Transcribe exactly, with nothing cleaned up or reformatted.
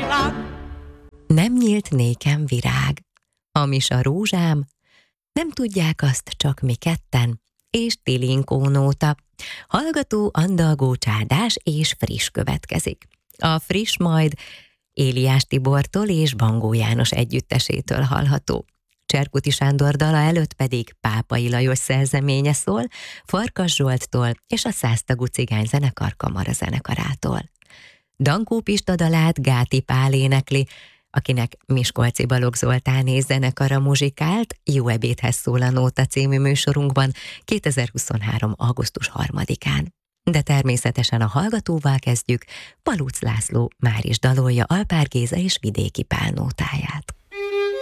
Nem nyílt nékem virág, amis a rózsám, nem tudják azt csak mi ketten, és Tilinkó nóta. Hallgató, andalgó, csárdás és friss következik. A friss majd Éliás Tibortól és Bangó János együttesétől hallható. Cserkuti Sándor dala előtt pedig Pápai Lajos szerzeménye szól, Farkas Zsolttól és a száztagú cigány zenekar kamara zenekarától. Dankó Pista dalát Gáti Pál énekli, akinek Miskolci Balogh Zoltáné zenekara muzsikált, Jó ebédhez szól a nóta című műsorunkban kétezer-huszonhárom. augusztus harmadikán. De természetesen a hallgatóval kezdjük, Palucz László már is dalolja Alpár Géza és Vidéki Pál nótáját.